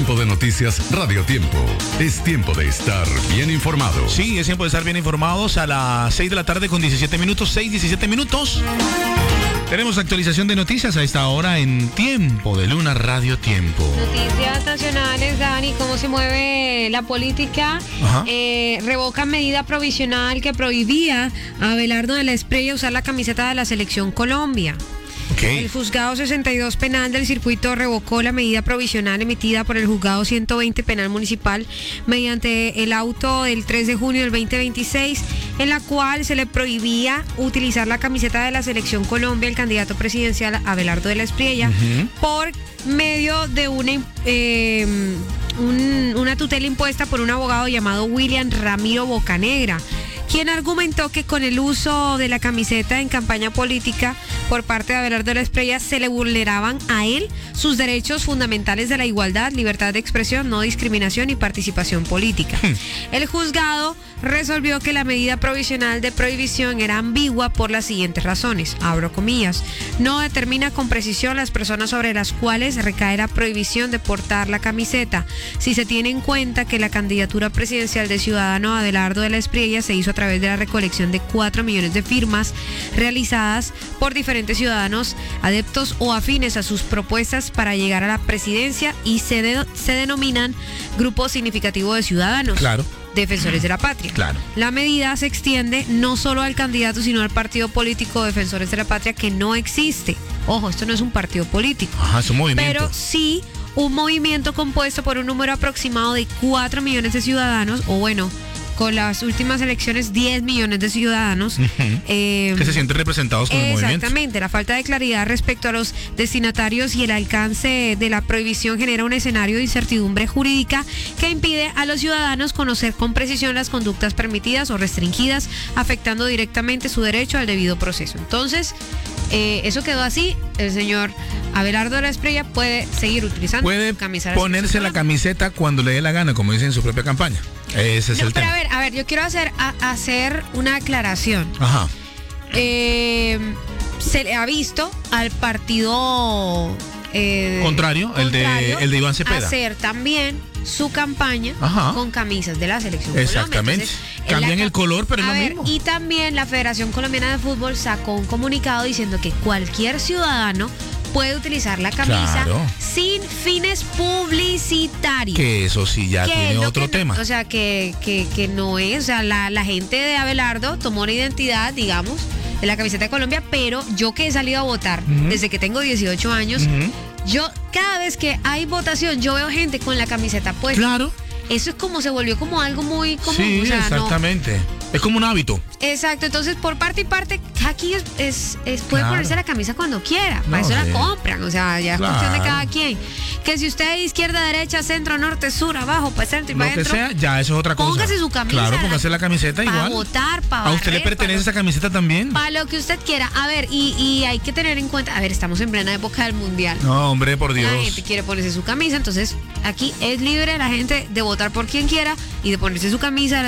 Tiempo de noticias Radio Tiempo. Es tiempo de estar bien informados. Sí, es tiempo de estar bien informados a las 6 de la tarde con 17 minutos, 6:17 minutos. Tenemos actualización de noticias a esta hora en Tiempo de Luna Radio Tiempo. Noticias nacionales, Dani, cómo se mueve la política. Revocan medida provisional que prohibía a Abelardo de la Espriella usar la camiseta de la Selección Colombia. Okay. El juzgado 62 penal del circuito revocó la medida provisional emitida por el juzgado 120 penal municipal mediante el auto del 3 de junio del 2026, en la cual se le prohibía utilizar la camiseta de la Selección Colombia al candidato presidencial Abelardo de la Espriella por medio de una tutela impuesta por un abogado llamado William Ramiro Bocanegra, quien argumentó que con el uso de la camiseta en campaña política por parte de Abelardo de la Espriella se le vulneraban a él sus derechos fundamentales de la igualdad, libertad de expresión, no discriminación y participación política. El juzgado resolvió que la medida provisional de prohibición era ambigua por las siguientes razones, abro comillas, no determina con precisión las personas sobre las cuales recae la prohibición de portar la camiseta, si se tiene en cuenta que la candidatura presidencial de Ciudadano Abelardo de la Espriella se hizo a través de la recolección de 4 millones de firmas realizadas por diferentes ciudadanos adeptos o afines a sus propuestas para llegar a la presidencia y se denominan grupo significativo de ciudadanos. Claro. Defensores de la patria. Claro. La medida se extiende no solo al candidato, sino al partido político Defensores de la Patria, que no existe. Ojo, esto no es un partido político. Ajá, es un movimiento. Pero sí un movimiento compuesto por un número aproximado de 4 millones de ciudadanos, o bueno, con las últimas elecciones 10 millones de ciudadanos. Que se sienten representados con el movimiento. Exactamente, la falta de claridad respecto a los destinatarios y el alcance de la prohibición genera un escenario de incertidumbre jurídica que impide a los ciudadanos conocer con precisión las conductas permitidas o restringidas, afectando directamente su derecho al debido proceso. Entonces, eso quedó así. El señor Abelardo de la Espriella puede seguir utilizando puede ponerse la camiseta cuando le dé la gana, como dice en su propia campaña. Ese es el tema. Pero a ver, yo quiero hacer una aclaración. Ajá. Se le ha visto al partido contrario, el de Iván Cepeda, hacer también su campaña con camisas de la Selección Exactamente. Colombia. Entonces, cambian el color, pero es lo mismo. Y también la Federación Colombiana de Fútbol sacó un comunicado diciendo que cualquier ciudadano puede utilizar la camisa sin fines publicitarios. Que eso sí ya tiene otro tema. O sea, que no es, o sea, la gente de Abelardo tomó una identidad, digamos, de la camiseta de Colombia, pero yo que he salido a votar desde que tengo 18 años, yo cada vez que hay votación, yo veo gente con la camiseta puesta. Claro. Eso es como se volvió como algo muy común. Sí, o sea, exactamente. Es como un hábito. Exacto, entonces por parte y parte, aquí puede ponerse la camisa cuando quiera, para eso la compran, o sea, ya es cuestión de cada quien. Que si usted es izquierda, derecha, centro, norte, sur, abajo, para centro y para adentro, lo que sea, ya eso es otra cosa. Póngase su camisa. Claro, póngase la camiseta igual. Para votar, para ¿A usted le pertenece esa camiseta también? Para lo que usted quiera. A ver, y hay que tener en cuenta, a ver, estamos en plena época del Mundial. No, hombre, por Dios. La gente quiere ponerse su camisa, entonces aquí es libre la gente de votar por quien quiera y de ponerse su camisa.